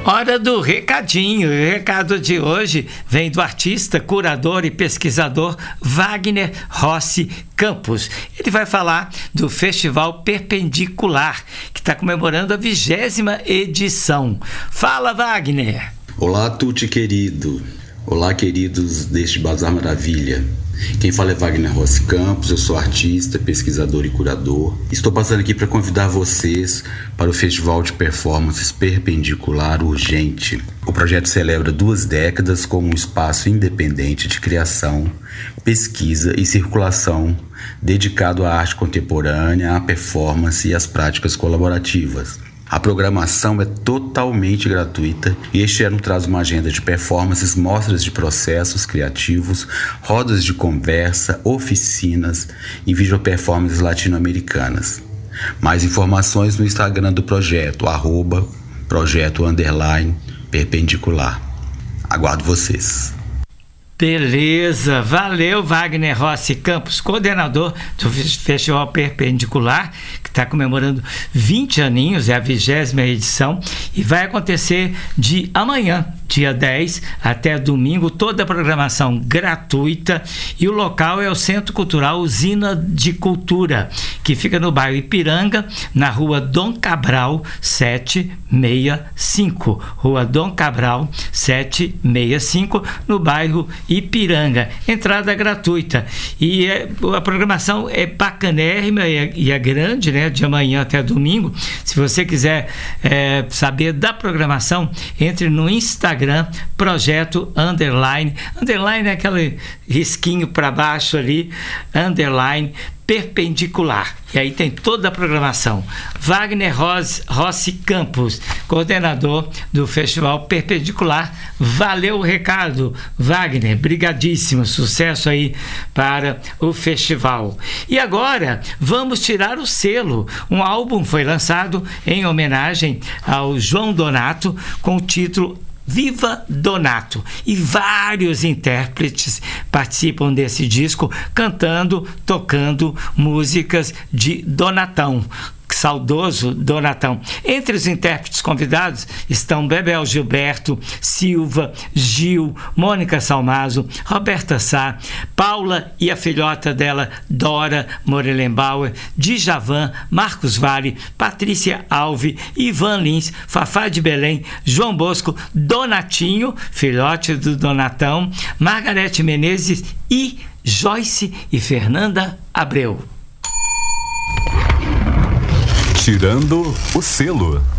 Hora do recadinho. O recado de hoje vem do artista, curador e pesquisador Wagner Rossi Campos. Ele vai falar do Festival Perpendicular, que está comemorando a 20ª edição. Fala, Wagner! Olá, Tuti querido. Olá, queridos deste Bazar Maravilha. Quem fala é Wagner Rossi Campos, eu sou artista, pesquisador e curador. Estou passando aqui para convidar vocês para o Festival de Performances Perpendicular Urgente. O projeto celebra 2 décadas como um espaço independente de criação, pesquisa e circulação dedicado à arte contemporânea, à performance e às práticas colaborativas. A programação é totalmente gratuita e este ano traz uma agenda de performances, mostras de processos criativos, rodas de conversa, oficinas e videoperformances latino-americanas. Mais informações no Instagram do projeto, @projeto_perpendicular. Aguardo vocês. Beleza, valeu Wagner Rossi Campos, coordenador do Festival Perpendicular, que está comemorando 20 aninhos, é a 20ª edição, e vai acontecer de amanhã, dia 10, até domingo, toda a programação gratuita, e o local é o Centro Cultural Usina de Cultura, que fica no bairro Ipiranga, na rua Dom Cabral 765, rua Dom Cabral 765, no bairro Ipiranga. Entrada gratuita, e a programação é bacanérrima e é grande, né, de amanhã até domingo. Se você quiser saber da programação, entre no Instagram, projeto _, underline é aquele risquinho para baixo ali, _ perpendicular, e aí tem toda a programação. Wagner Rossi Campos, coordenador do Festival Perpendicular. Valeu o recado, Wagner, brigadíssimo, sucesso aí para o festival. E agora vamos tirar o selo. Um álbum foi lançado em homenagem ao João Donato com o título Viva Donato, e vários intérpretes participam desse disco, cantando, tocando músicas de Donatão, saudoso Donatão. Entre os intérpretes convidados estão Bebel Gilberto, Silva, Gil, Mônica Salmazo, Roberta Sá, Paula e a filhota dela, Dora Morelenbauer, Djavan, Marcos Vale, Patrícia Alve, Ivan Lins, Fafá de Belém, João Bosco, Donatinho, filhote do Donatão, Margarete Menezes e Joyce e Fernanda Abreu. Tirando o selo.